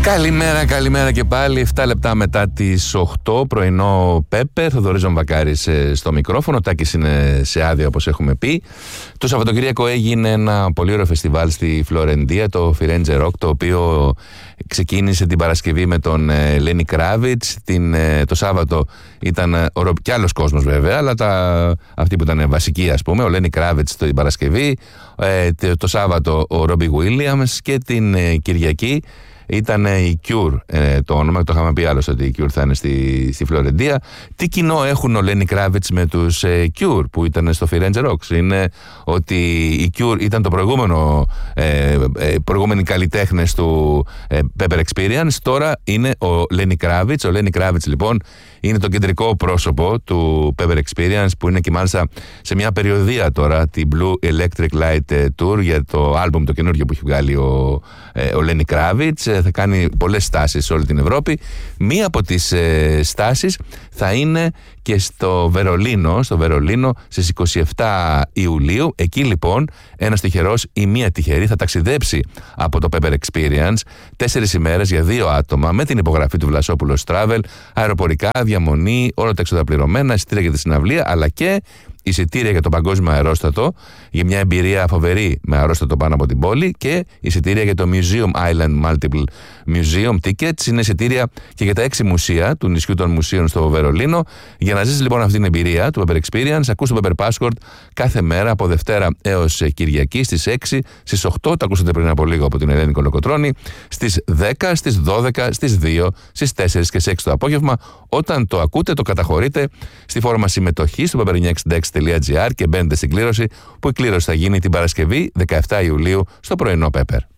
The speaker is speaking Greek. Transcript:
Καλημέρα και πάλι. 7 λεπτά μετά τις 8, πρωινό Πέπερ. Θοδωρής Βαμβακάρης στο μικρόφωνο. Τάκης είναι σε άδεια, όπως έχουμε πει. Το Σαββατοκύριακο έγινε ένα πολύ ωραίο φεστιβάλ στη Φλωρεντία, το Firenze Rock, το οποίο ξεκίνησε την Παρασκευή με τον Lenny Kravitz. Το Σάββατο ήταν κι άλλος κόσμος βέβαια, αλλά αυτοί που ήταν βασικοί, ας πούμε, ο Lenny Kravitz την Παρασκευή, το Σάββατο ο Robbie Williams και την Κυριακή ήταν η Cure το όνομα, το είχαμε πει άλλωστε ότι η Cure θα είναι στη Φλωρεντία. Τι κοινό έχουν ο Lenny Kravitz με τους Cure που ήταν στο Firenze Rocks? Είναι ότι η Cure ήταν το προηγούμενοι καλλιτέχνες του Pepper Experience. Τώρα είναι ο Lenny Kravitz. Ο Lenny Kravitz λοιπόν είναι το κεντρικό πρόσωπο του Pepper Experience, που είναι και μάλιστα σε μια περιοδία τώρα, την Blue Electric Light Tour, για το άλμπουμ το καινούργιο που έχει βγάλει ο Lenny Kravitz. Θα κάνει πολλές στάσεις σε όλη την Ευρώπη. Μία από τις στάσεις θα είναι και στο Βερολίνο στις 27 Ιουλίου. Εκεί λοιπόν ένας τυχερός ή μία τυχερή θα ταξιδέψει από το Pepper Experience 4 ημέρες για 2 άτομα, με την υπογραφή του Βλασόπουλος Travel, αεροπορικά, διαμονή, όλα τα έξοδα πληρωμένα, εισιτήρια για τη συναυλία, αλλά και εισιτήρια για το παγκόσμιο αερόστατο, για μια εμπειρία φοβερή με αερόστατο πάνω από την πόλη, και εισιτήρια για το Museum Island Multiple Museum Tickets. Είναι εισιτήρια και για τα 6 μουσεία του νησιού των μουσείων στο Βερολίνο. Για να ζήσεις λοιπόν αυτή την εμπειρία του Pepper Experience, ακούς το Pepper Passport κάθε μέρα από Δευτέρα έως Κυριακή στις 6, στις 8, το ακούσατε πριν από λίγο από την Ελένη Κολοκοτρώνη, στις 10, στις 12, στις 2, στις 4 και στις 6 το απόγευμα. Όταν το ακούτε, το καταχωρείτε στη φόρμα συμμετοχής στο pepper966.gr και μπαίνετε στην κλήρωση, που η κλήρωση θα γίνει την Παρασκευή 17 Ιουλίου στο πρωινό Pepper.